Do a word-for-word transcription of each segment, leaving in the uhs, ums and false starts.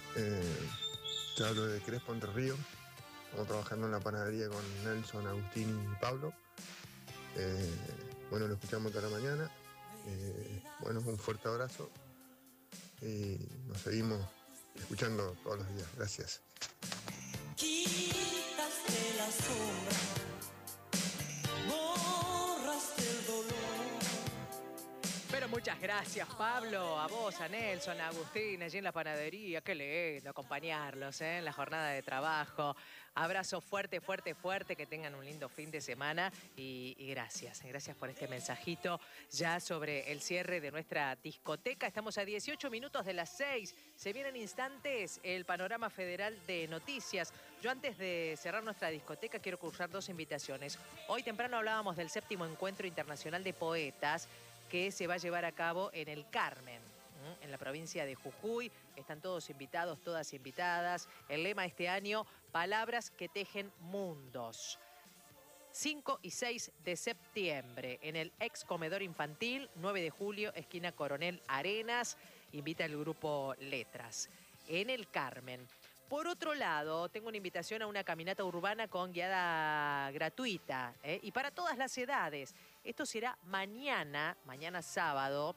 Eh, te hablo de Crespo, Entre Ríos. Estamos trabajando en la panadería con Nelson, Agustín y Pablo. Eh, bueno, lo escuchamos toda la mañana. Eh, bueno, un fuerte abrazo y nos seguimos escuchando todos los días. Gracias. Quitaste la sombra, borraste el dolor. Pero muchas gracias, Pablo, a vos, a Nelson, a Agustín, allí en la panadería. Qué lindo acompañarlos, ¿eh? En la jornada de trabajo. Abrazo fuerte, fuerte, fuerte, que tengan un lindo fin de semana y, y gracias, gracias por este mensajito ya sobre el cierre de nuestra discoteca. Estamos a dieciocho minutos de las seis. Se vienen instantes el panorama federal de noticias. Yo antes de cerrar nuestra discoteca quiero cursar dos invitaciones. Hoy temprano hablábamos del séptimo Encuentro Internacional de Poetas que se va a llevar a cabo en el Carmen, en la provincia de Jujuy. Están todos invitados, todas invitadas. El lema este año, palabras que tejen mundos. cinco y seis de septiembre, en el ex comedor infantil, nueve de julio, esquina Coronel Arenas, invita el grupo Letras. En el Carmen. Por otro lado, tengo una invitación a una caminata urbana con guiada gratuita, ¿eh? Y para todas las edades. Esto será mañana, mañana sábado,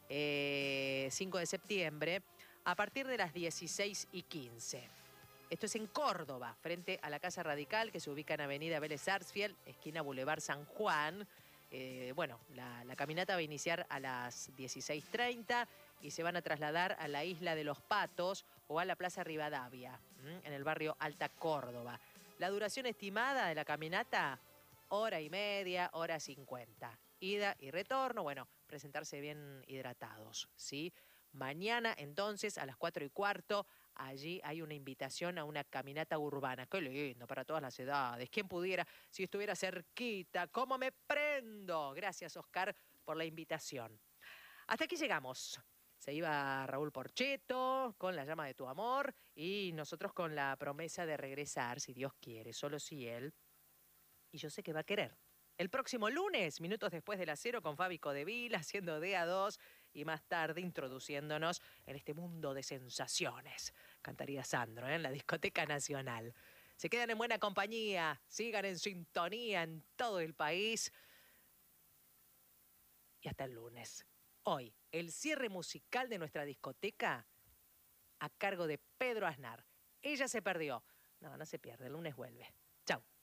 eh, cinco de septiembre, a partir de las dieciséis y quince. Esto es en Córdoba, frente a la Casa Radical, que se ubica en Avenida Vélez Sarsfield, esquina Boulevard San Juan. Eh, bueno, la, la caminata va a iniciar a las dieciséis treinta y se van a trasladar a la Isla de los Patos o a la Plaza Rivadavia, ¿m? En el barrio Alta Córdoba. La duración estimada de la caminata, hora y media, hora cincuenta. Ida y retorno, bueno, presentarse bien hidratados, ¿sí? Mañana, entonces, a las cuatro y cuarto, allí hay una invitación a una caminata urbana. ¡Qué lindo! Para todas las edades. ¿Quién pudiera, si estuviera cerquita? ¿Cómo me prendo? Gracias, Oscar, por la invitación. Hasta aquí llegamos. Se iba Raúl Porcheto con La llama de tu amor y nosotros con la promesa de regresar, si Dios quiere, solo si Él. Y yo sé que va a querer. El próximo lunes, minutos después de las cero, con Fabi Codevil, haciendo D A dos y más tarde introduciéndonos en este mundo de sensaciones. Cantaría Sandro, ¿eh? En la Discoteca Nacional. Se quedan en buena compañía, sigan en sintonía en todo el país. Y hasta el lunes. Hoy, el cierre musical de nuestra discoteca a cargo de Pedro Aznar. Ella se perdió. No, no se pierde, el lunes vuelve. Chau.